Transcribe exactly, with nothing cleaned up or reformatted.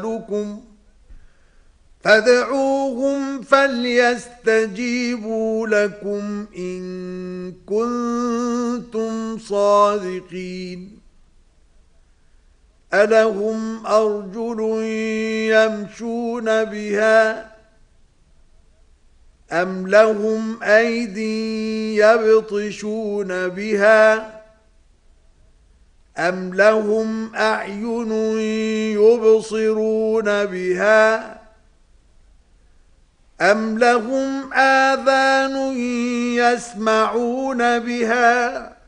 لكم فادعوهم فليستجيبوا لكم إن كنتم صادقين ألهم أرجل يمشون بها أم لهم أيدي يبطشون بها أم لهم أعين يبصرون بها أم لهم آذان يسمعون بها